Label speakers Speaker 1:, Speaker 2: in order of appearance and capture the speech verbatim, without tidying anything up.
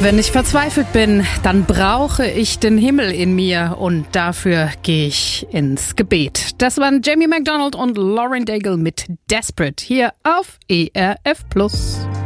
Speaker 1: Wenn ich verzweifelt bin, dann brauche ich den Himmel in mir und dafür gehe ich ins Gebet. Das waren Jamie McDonald und Lauren Daigle mit Desperate hier auf E R F Plus.